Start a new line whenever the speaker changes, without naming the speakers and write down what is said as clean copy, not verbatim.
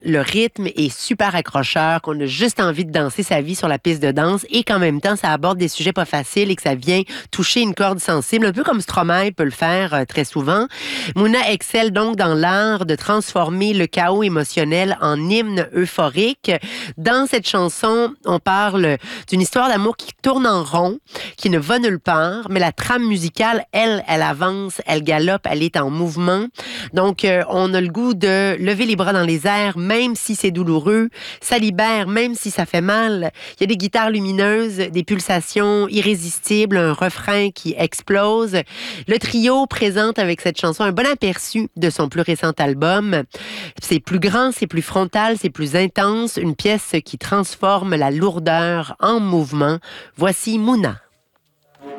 Le rythme est super accrocheur, qu'on a juste envie de danser sa vie sur la piste de danse et qu'en même temps, ça aborde des sujets pas faciles et que ça vient toucher une corde sensible, un peu comme Stromae peut le faire très souvent. Mouna excelle donc dans l'art de transformer le chaos émotionnel en hymne euphorique. Dans cette chanson, on parle d'une histoire d'amour qui tourne en rond, qui ne va nulle part, mais la trame musicale, elle avance, elle galope, elle est en mouvement. Donc, on a le goût de lever les bras dans les airs, même si c'est douloureux, ça libère, même si ça fait mal. Il y a des guitares lumineuses, des pulsations irrésistibles, un refrain qui explose. Le trio présente avec cette chanson un bon aperçu de son plus récent album. C'est plus grand, c'est plus frontal, c'est plus intense, une pièce qui transforme la lourdeur en mouvement. Voici Mouna.